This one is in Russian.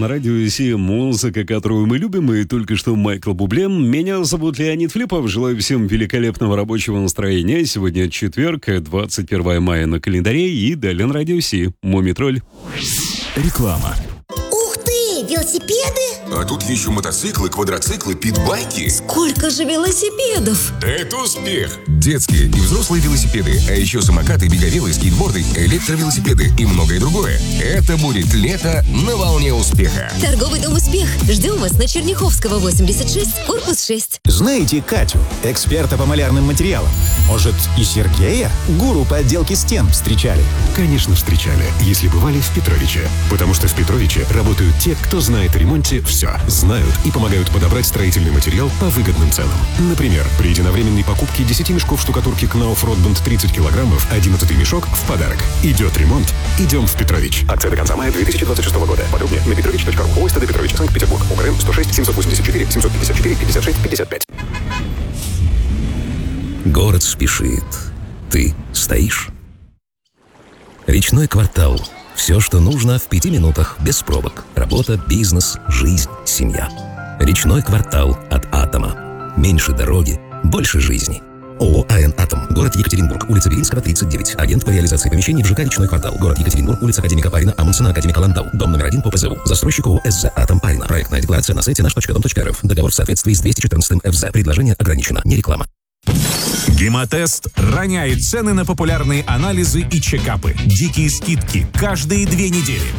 На радио СИ музыка, которую мы любим, и только что Майкл Бубле. Меня зовут Леонид Филиппов. Желаю всем великолепного рабочего настроения. Сегодня четверг, 21 мая на календаре, и далее на радио СИ Мумий-тролль. Реклама. Ух ты, велосипеды? А тут еще мотоциклы, квадроциклы, питбайки. Сколько же велосипедов? Это успех! Детские и взрослые велосипеды, а еще самокаты, беговелы, скейтборды, электровелосипеды и многое другое. Это будет лето на волне успеха. Торговый дом «Успех». Ждем вас на Черняховского, 86, корпус 6. Знаете Катю, эксперта по малярным материалам? Может, и Сергея, гуру по отделке стен, встречали? Конечно, встречали, если бывали в Петровиче. Потому что в Петровиче работают те, кто знает о ремонте все. Знают и помогают подобрать строительный материал по выгодным ценам. Например, при единовременной покупке 10 мешков штукатурки Knauf Rotband 30 килограммов, 11-й мешок в подарок. Идет ремонт, идем в Петрович. Акция до конца мая 2026 года. Подробнее на petrovich.ru. ОСТД Петрович, Санкт-Петербург. УКРМ 106 784 754 56 55. Город спешит. Ты стоишь. Речной квартал. Все, что нужно в 5 минутах, без пробок. Работа, бизнес, жизнь, семья. Речной квартал от Атома. Меньше дороги, больше жизни. ООО «АН Атом». Город Екатеринбург. Улица Белинского, 39. Агент по реализации помещений в ЖК «Речной квартал». Город Екатеринбург. Улица Академика Парина, Амундсена, Академика Ландау. Дом номер 1 по ПЗУ. Застройщик ООО «СЗ Атом Парина». Проектная декларация на сайте наш.дом.рф. Договор в соответствии с 214 ФЗ. Предложение ограничено. Не реклама. Гемотест роняет цены на популярные анализы и чекапы. Дикие скидки каждые 2 недели.